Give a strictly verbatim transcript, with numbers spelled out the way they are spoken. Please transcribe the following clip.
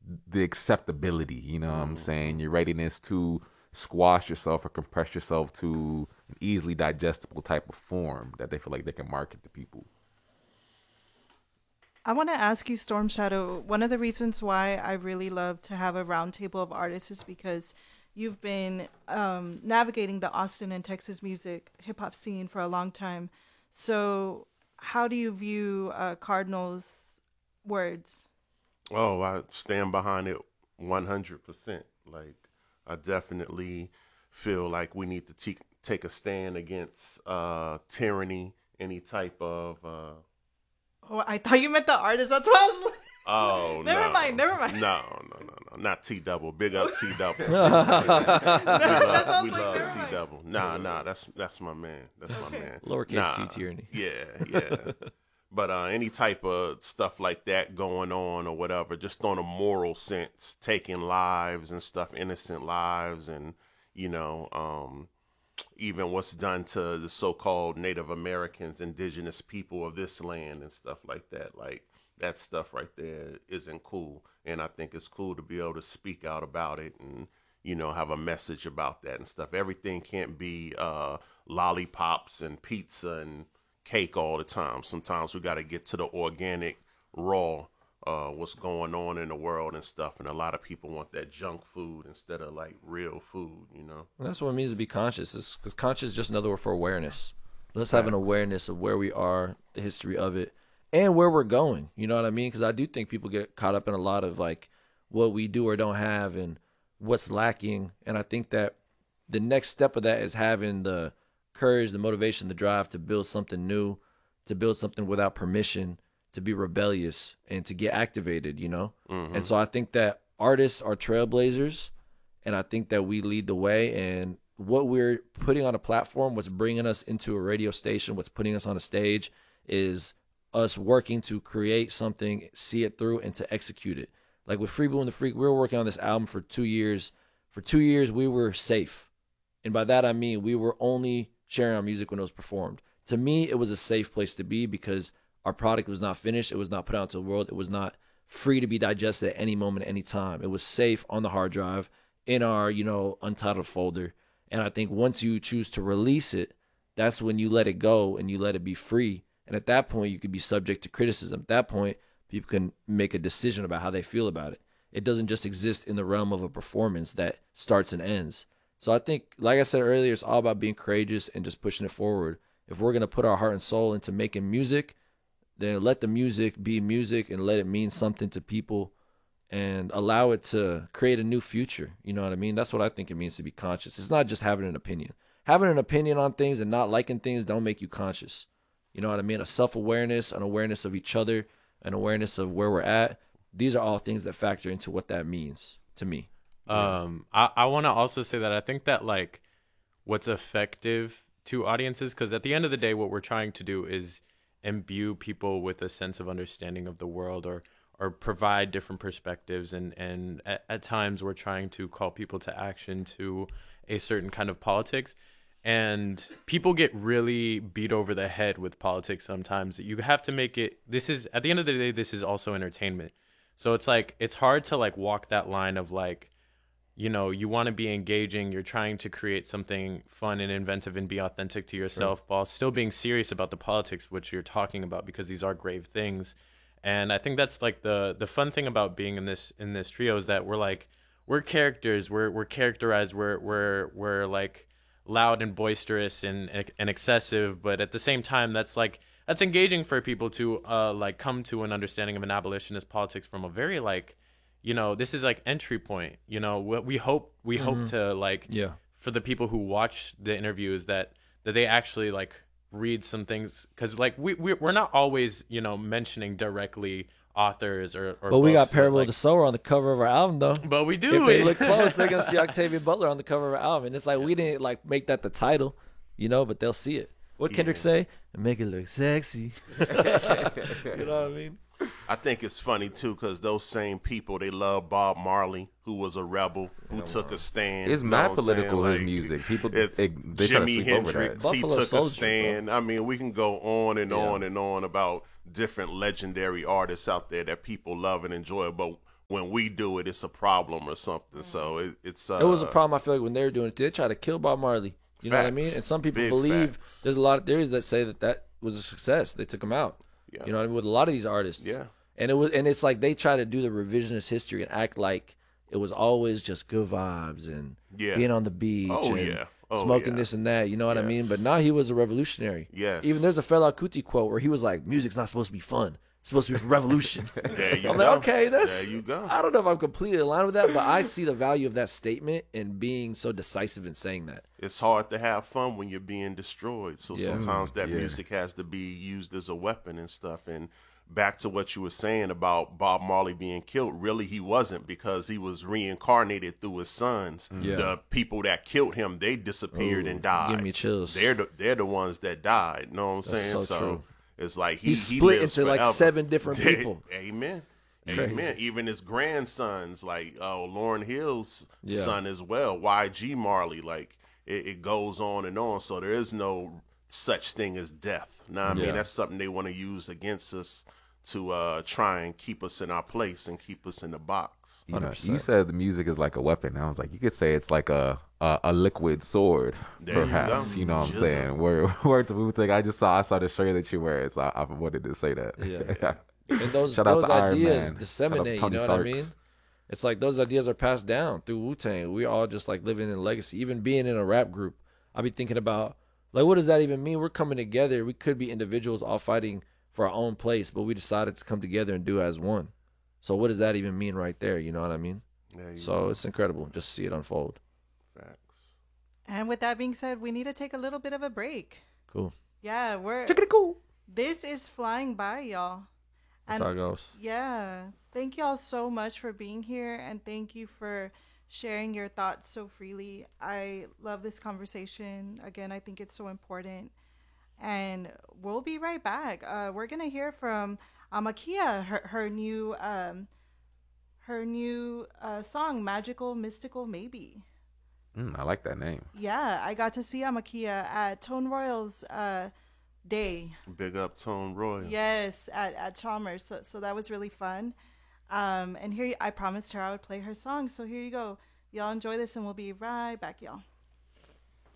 the acceptability. You know what I'm Mm-hmm. saying? Your readiness to squash yourself or compress yourself to an easily digestible type of form that they feel like they can market to people. I want to ask you, Storm Shadow. One of the reasons why I really love to have a roundtable of artists is because you've been um, navigating the Austin and Texas music hip hop scene for a long time. So, how do you view uh, Cardinal's words? Oh, I stand behind it one hundred percent. Like, I definitely feel like we need to te- take a stand against uh, tyranny, any type of. Uh, Oh, I thought you meant the artist. That's why I was like, oh, never no. mind, never mind. No, no, no, no. Not T Double. Big up T Double. we That love, sounds we like love never T mind. Double. Nah, nah. That's that's my man. That's my man. Lowercase nah, t tyranny. Yeah, yeah. But uh, any type of stuff like that going on or whatever, just on a moral sense, taking lives and stuff, innocent lives, and you know, um, even what's done to the so-called Native Americans, indigenous people of this land and stuff like that. Like that stuff right there isn't cool. And I think it's cool to be able to speak out about it and, you know, have a message about that and stuff. Everything can't be uh, lollipops and pizza and cake all the time. Sometimes we got to get to the organic, raw, uh, what's going on in the world and stuff. And a lot of people want that junk food instead of like real food, you know? And that's what it means to be conscious. Because conscious is just another word for awareness. Let's have an awareness of where we are, the history of it, and where we're going. You know what I mean? Because I do think people get caught up in a lot of like what we do or don't have and what's lacking. And I think that the next step of that is having the courage, the motivation, the drive to build something new, to build something without permission, to be rebellious and to get activated, you know? Mm-hmm. And so I think that artists are trailblazers, and I think that we lead the way. And what we're putting on a platform, what's bringing us into a radio station, what's putting us on a stage is us working to create something, see it through, and to execute it. Like with Free Blue and the Freak, we were working on this album for two years. For two years, we were safe. And by that, I mean we were only sharing our music when it was performed. To me, it was a safe place to be because our product was not finished. It was not put out into the world. It was not free to be digested at any moment, any time. It was safe on the hard drive in our, you know, untitled folder. And I think once you choose to release it, that's when you let it go and you let it be free. And at that point, you could be subject to criticism. At that point, people can make a decision about how they feel about it. It doesn't just exist in the realm of a performance that starts and ends. So I think, like I said earlier, it's all about being courageous and just pushing it forward. If we're going to put our heart and soul into making music, then let the music be music and let it mean something to people and allow it to create a new future. You know what I mean? That's what I think it means to be conscious. It's not just having an opinion. Having an opinion on things and not liking things don't make you conscious. You know what I mean? A self-awareness, an awareness of each other, an awareness of where we're at. These are all things that factor into what that means to me. Um, I, I want to also say that I think that like what's effective to audiences, because at the end of the day, what we're trying to do is imbue people with a sense of understanding of the world, or or provide different perspectives, and and at, at times we're trying to call people to action to a certain kind of politics. And people get really beat over the head with politics sometimes. You have to make it, this is, at the end of the day, this is also entertainment. So it's like, it's hard to like walk that line of like, you know, you want to be engaging, you're trying to create something fun and inventive and be authentic to yourself, sure, while still being serious about the politics which you're talking about, because these are grave things. And I think that's like the the fun thing about being in this in this trio is that we're like, we're characters, we're we're characterized, we're we're we're like loud and boisterous and and excessive, but at the same time that's like that's engaging for people to uh like come to an understanding of an abolitionist politics from a very like, you know, this is like entry point. You know, what we hope we mm-hmm. hope to like, yeah, for the people who watch the interviews that that they actually like read some things, because like we, we we're not always, you know, mentioning directly authors or, or but we got books, Parable like, of the Sower on the cover of our album though. But we do, if they look close, they're gonna see Octavia Butler on the cover of our album, and it's like we didn't like make that the title, you know, but they'll see it. What Kendrick yeah. say? Make it look sexy. You know what I mean? I think it's funny too, because those same people, they love Bob Marley, who was a rebel, who yeah, took a stand. It's mad political, his like, music. People, it's they, they Jimi Hendrix, he took Soldier, a stand. Bro. I mean, we can go on and yeah. on and on about different legendary artists out there that people love and enjoy. But when we do it, it's a problem or something. So it, it's uh, It was a problem. I feel like when they were doing it, they tried to kill Bob Marley. You know what I mean? Facts. And some people Big believe facts. there's a lot of theories that say that that was a success. They took him out. Yeah. You know what I mean? With a lot of these artists. Yeah. And it was, and it's like they try to do the revisionist history and act like it was always just good vibes and Yeah. being on the beach Oh, and yeah. Oh, smoking yeah. this and that. You know what I mean? Yes. But now he was a revolutionary. Yes. Even there's a Fela Kuti quote where he was like, "Music's not supposed to be fun. It's supposed to be for revolution." There you I'm go. like, okay, that's. there you go. I don't know if I'm completely aligned with that, but I see the value of that statement and being so decisive in saying that. It's hard to have fun when you're being destroyed. So Yeah. sometimes that Yeah. music has to be used as a weapon and stuff. And back to what you were saying about Bob Marley being killed, really he wasn't, because he was reincarnated through his sons. Yeah. The people that killed him, they disappeared and died. Give me chills. They're the, they're the ones that died. You know what I'm saying? so true. It's like he, He he split lives into like forever. seven different They- people. Amen. Crazy. Amen. Even his grandsons, like uh, Lauren Hill's Yeah. son as well, Y G Marley, like it, it goes on and on. So there is no such thing as death. Now, I Yeah. mean, that's something they want to use against us to uh, try and keep us in our place and keep us in the box. You know, one hundred percent. you said the music is like a weapon. I was like, you could say it's like a a, a liquid sword, There you perhaps. go. You, know what I'm Jizzle. saying? Word, word to Wu Tang. I just saw I saw the shirt that you wear, so I, I wanted to say that. Yeah. And those Shout out those to Iron ideas Man. Shout out disseminate, you Tony know what I Starks. mean? It's like those ideas are passed down through Wu Tang. We all just like living in legacy. Even being in a rap group, I be thinking about like, what does that even mean? We're coming together. We could be individuals all fighting for our own place, but we decided to come together and do as one. So what does that even mean right there? You know what I mean? There you So go. it's incredible. Just see it unfold. Facts. And with that being said, we need to take a little bit of a break. Cool. Yeah, we're cool. this is flying by, y'all. That's how it goes. Yeah. Thank y'all so much for being here, and thank you for sharing your thoughts so freely. I love this conversation. Again, I think it's so important. And we'll be right back. Uh, we're gonna hear from Amakia, her her new um, her new uh, song, "Magical Mystical Maybe." Mm, I like that name. Yeah, I got to see Amakia at Tone Royal's uh, day. Big up Tone Royal. Yes, at, at Chalmers. So, so that was really fun. Um, and here, I promised her I would play her song. So here you go. Y'all enjoy this, and we'll be right back, y'all.